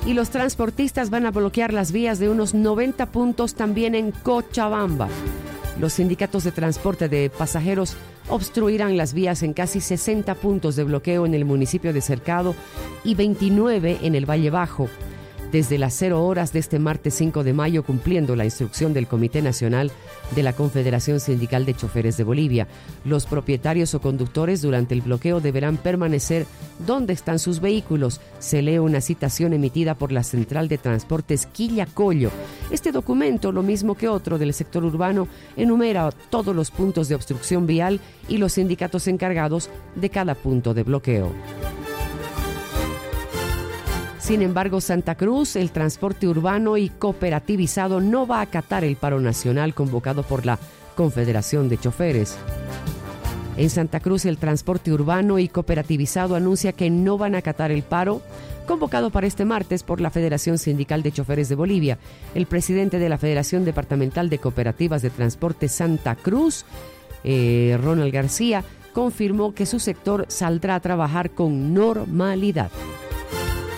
Y los transportistas van a bloquear las vías de unos 90 puntos también en Cochabamba. Los sindicatos de transporte de pasajeros obstruirán las vías en casi 60 puntos de bloqueo en el municipio de Cercado y 29 en el Valle Bajo, desde las 0 horas de este martes 5 de mayo, cumpliendo la instrucción del Comité Nacional de la Confederación Sindical de Choferes de Bolivia. Los propietarios o conductores durante el bloqueo deberán permanecer donde están sus vehículos. Se lee una citación emitida por la Central de Transportes Quillacollo. Este documento, lo mismo que otro del sector urbano, enumera todos los puntos de obstrucción vial y los sindicatos encargados de cada punto de bloqueo. Sin embargo, Santa Cruz, el transporte urbano y cooperativizado no va a acatar el paro nacional convocado por la Confederación de Choferes. En Santa Cruz, el transporte urbano y cooperativizado anuncia que no van a acatar el paro convocado para este martes por la Federación Sindical de Choferes de Bolivia. El presidente de la Federación Departamental de Cooperativas de Transporte Santa Cruz, Ronald García, confirmó que su sector saldrá a trabajar con normalidad.